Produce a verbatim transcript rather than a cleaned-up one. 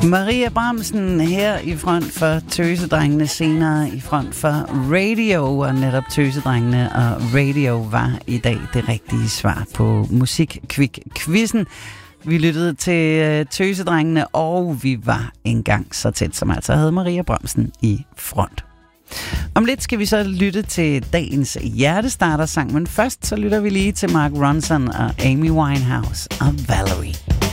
Maria Bramsen her i front for Tøsedrengene, senere i front for Radio, og netop Tøsedrengene og Radio var i dag det rigtige svar på Musikquick-quizzen. Vi lyttede til Tøsedrengene, og vi var engang så tæt, som altså havde Maria Bramsen i front. Om lidt skal vi så lytte til dagens hjertestarter-sang, men først så lytter vi lige til Mark Ronson og Amy Winehouse og Valerie.